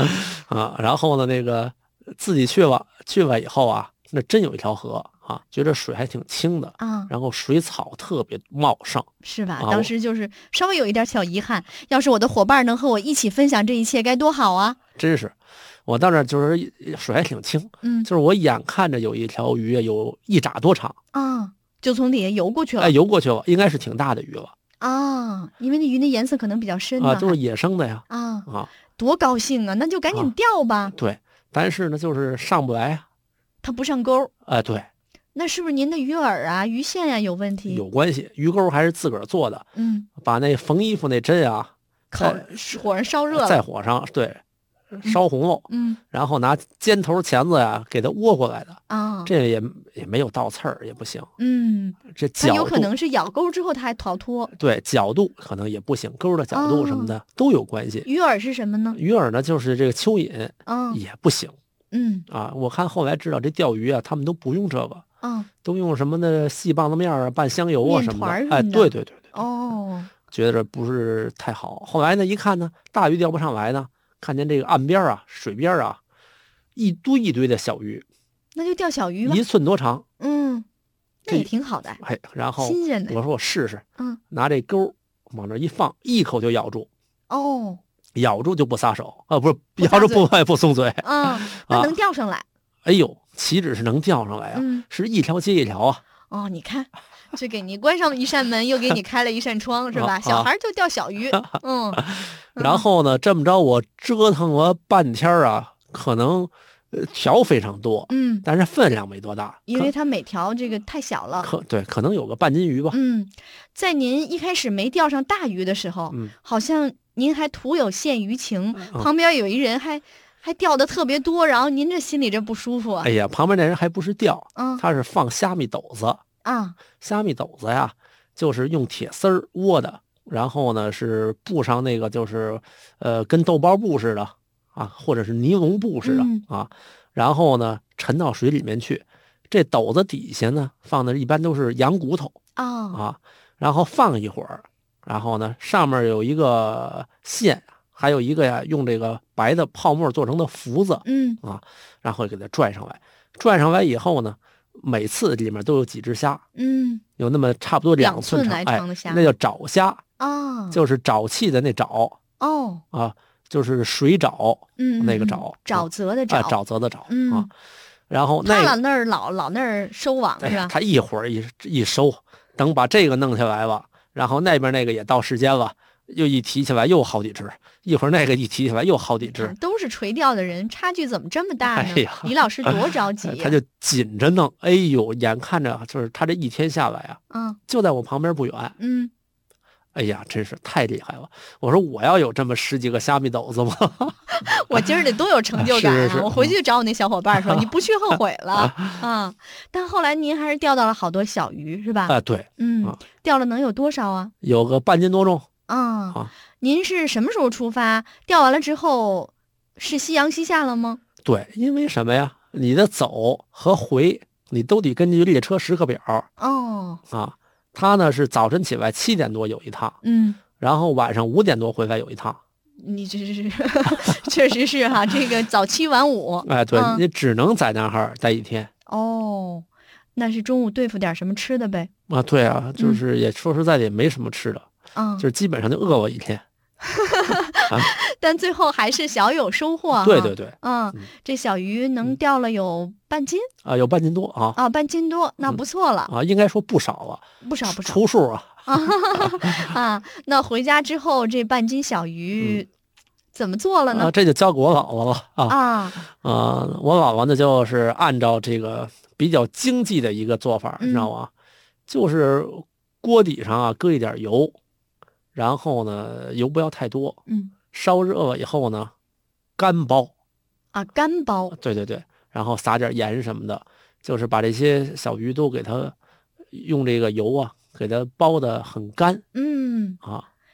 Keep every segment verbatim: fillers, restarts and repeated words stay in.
啊，然后呢，那个自己去了去了以后啊，那真有一条河啊，觉得水还挺清的啊， 然后水草特别茂盛， 是吧？ 啊当时就是稍微有一点小遗憾，要是我的伙伴能和我一起分享这一切，该多好啊！ 真是，我到那儿就是水还挺清， 嗯就是我眼看着有一条鱼有一拃多长， 啊，就从底下游过去了。 哎，游过去了，应该是挺大的鱼了啊，因为那鱼的颜色可能比较深啊， 呢， 就是还野生的呀啊， 啊， 多高兴啊！那就赶紧啊钓吧。 对，但是呢，就是上不来啊， 它不上钩， 哎，对， 那是不是您的鱼饵啊、鱼线呀、有问题？ 有关系，鱼钩还是自个儿做的， 嗯， 把那缝衣服那针啊， 烤在火上烧热了。 在火上对烧红了， 嗯然后拿尖头钳子呀给它窝过来的， 啊， 这也也没有倒刺儿，也不行， 嗯， 这角度它有可能是咬钩之后它还逃脱。 对角度可能也不行，钩的角度什么的、都有关系。 鱼饵是什么呢？ 鱼饵呢，就是这个蚯蚓嗯也不行嗯啊。我看后来知道这钓鱼啊，他们都不用这个， 嗯， 都用什么呢？细棒子面啊，拌香油啊面什么的。哎， 团儿什么的对对对对， 哦， 觉得这不是太好。后来呢，一看呢，大鱼钓不上来呢，看见这个岸边啊、水边啊，一堆一堆的小鱼， 那就钓小鱼吧。 一寸多长。 嗯，那也挺好的， 哎，然后新鲜的。 我说我试试， 嗯， 拿这钩往这一放，一口就咬住， 哦， 咬住就不撒手啊，不是不撒咬住不哎不松嘴。 嗯，那能钓上来。 哎呦，岂止是能钓上来啊， 嗯是一条接一条啊。 哦，你看，这给你关上了一扇门，又给你开了一扇窗，是吧？ 啊小孩就钓小鱼，嗯， 然后呢，这么着我折腾了半天啊，可能呃条非常多， 嗯， 但是分量没多大， 因为它每条这个太小了。 可可对，可能有个半斤鱼吧。 嗯，在您一开始没钓上大鱼的时候， 嗯好像您还徒有羡鱼情， 嗯旁边有一人还还钓的特别多，然后您这心里这不舒服啊。 哎呀，旁边那人还不是钓， 嗯他是放虾米斗子。 啊， 虾米斗子呀，就是用铁丝儿窝的，然后呢是布上那个就是呃跟豆包布似的啊，或者是尼龙布似的、 嗯啊，然后呢沉到水里面去。这斗子底下呢放的一般都是羊骨头哦， 啊，然后放一会儿，然后呢上面有一个线，还有一个呀用这个白的泡沫做成的福子嗯啊，然后给它拽上来，拽上来以后呢，每次里面都有几只虾。 嗯， 有那么差不多两寸两寸来长的虾哎，那叫沼虾， 哦， 就是沼气的那沼哦， 啊，就是水沼、 嗯， 那个嗯沼， 沼泽的啊， 沼， 沼泽的沼、 嗯啊。然后那个， 他老那儿老老那儿收网哎呀， 是吧？ 他一会儿一一收，等把这个弄下来了，然后那边那个也到时间了，又一提起来又好几只，一会儿那个一提起来又好几只看，都是垂钓的人，差距怎么这么大呢？ 哎呀李老师多着急呀、 他就紧着弄。哎呦，眼看着就是他这一天下来啊， 嗯就在我旁边不远。 嗯， 哎呀，真是太厉害了！我说我要有这么十几个虾米斗子吗？ 我今儿得多有成就感啊！ 是是是我回去找我那小伙伴说，你不去后悔了啊！但后来您还是钓到了好多小鱼，是吧？ 啊，对， 嗯啊， 钓了能有多少啊？ 有个半斤多重。 啊， 啊您是什么时候出发？钓完了之后是夕阳西下了吗？ 对，因为什么呀？你的走和回，你都得根据列车时刻表哦， 啊。他呢是早晨起来七点多有一趟， 嗯， 然后晚上五点多回来有一趟。 你这是确实是哈、这个早七晚五。 哎，对， 嗯你只能在那儿待一天哦，那是中午对付点什么吃的呗？ 啊。对啊，就是也说实在的也没什么吃的， 嗯， 就是基本上就饿我一天。 但最后还是小有收获哈。 对对对， 嗯，这小鱼能钓了有半斤啊，有半斤多啊啊，半斤多，那不错了， 啊，应该说不少了， 不少不少除数啊。 啊。那回家之后，这半斤小鱼怎么做了啊， 呢？ 这就交给我姥姥了啊。 啊， 啊，我姥姥呢就是按照这个比较经济的一个做法，你知道吗？就是锅底上啊搁一点油，然后呢油不要太多， 嗯烧热了以后呢，干包， 啊，干包， 对对对，然后撒点盐什么的，就是把这些小鱼都给它用这个油啊给它包的很干嗯， 啊。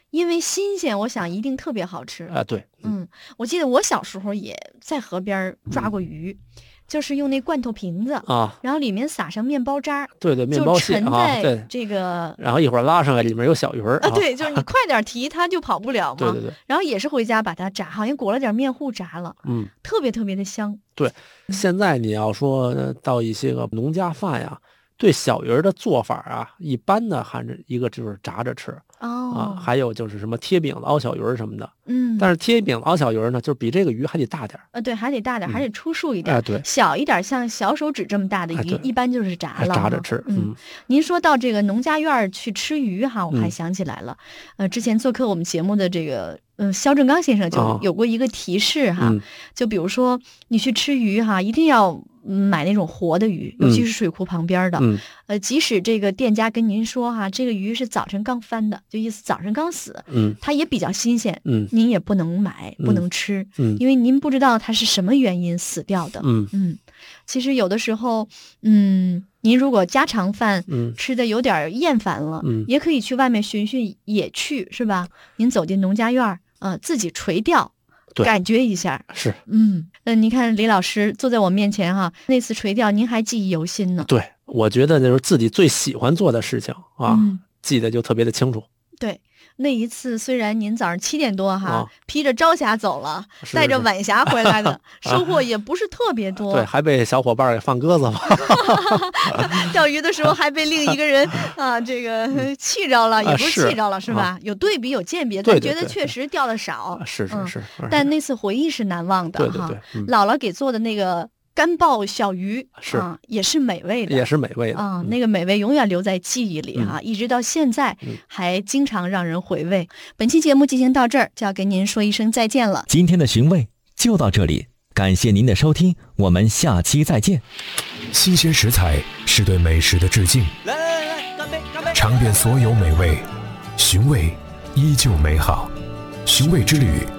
因为新鲜，我想一定特别好吃啊、呃。对， 嗯，我记得我小时候也在河边抓过鱼。嗯，就是用那罐头瓶子啊， 然后里面撒上面包渣， 对对，面包屑啊， 对这个， 然后一会儿拉上来，里面有小鱼儿啊，对，就是你快点提，它就跑不了嘛。 对对对。 然后也是回家把它炸，好像裹了点面糊炸了， 嗯， 特别特别的香。 对，现在你要说到一些个农家饭呀，对小鱼儿的做法啊，一般的还是一个就是炸着吃。 哦， 啊，还有就是什么贴饼子熬小鱼儿什么的， 嗯， 但是贴饼子熬小鱼儿呢，就是比这个鱼还得大点儿， 呃，对，还得大点儿，嗯、还得粗数一点， 哎，对， 小一点，像小手指这么大的鱼， 哎、 一般就是炸了， 炸着吃。 嗯，您说到这个农家院去吃鱼哈，我还想起来了，嗯、呃，之前做客我们节目的这个。嗯，肖正刚先生就有过一个提示哈， 哦嗯、 就比如说你去吃鱼哈，一定要买那种活的鱼，尤其是水库旁边的。 嗯、 呃，即使这个店家跟您说哈，这个鱼是早晨刚翻的，就意思早晨刚死， 嗯， 它也比较新鲜， 嗯， 您也不能买，不能吃， 嗯， 因为您不知道它是什么原因死掉的。 嗯嗯，其实有的时候，嗯。您如果家常饭嗯吃的有点厌烦了， 嗯， 也可以去外面寻寻野趣，是吧？您走进农家院，呃，自己垂钓，感觉一下。 是， 嗯，那您看李老师坐在我面前哈，那次垂钓您还记忆犹新呢。 对，我觉得就是自己最喜欢做的事情啊， 嗯、 记得就特别的清楚。 对。那一次虽然您早上七点多哈、 啊、 披着朝霞走了，带着晚霞回来的，收获也不是特别多。 对，还被小伙伴给放鸽子了。 钓鱼的时候还被另一个人啊，这个气着了，也不是气着了， 啊、 是吧、啊？有对比有鉴别， 但觉得确实钓的少。 是是是、 嗯，但那次回忆是难忘的哈。 对对对，嗯、 姥姥给做的那个。干鲍小鱼是、 啊，也是美味的， 也是美味的啊、嗯，那个美味永远留在记忆里哈、啊嗯， 一直到现在还经常让人回味。嗯、本期节目进行到这儿，就要跟您说一声再见了。 今天的寻味就到这里，感谢您的收听，我们下期再见。 新鲜食材是对美食的致敬， 来来来，干杯干杯！ 尝遍所有美味，寻味依旧美好，寻味之旅。